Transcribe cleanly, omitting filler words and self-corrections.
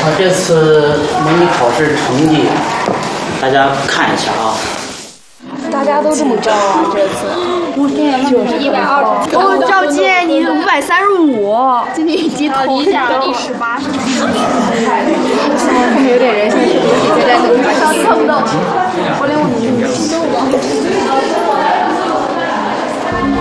这次模拟考试成绩，大家看一下啊。 大家都这么高啊，这次。 就是120。 哦，赵健，你535。 今天已经投下第18。 后面有点人，现在是不是在等他？ 看不到，我连我的心都忘了。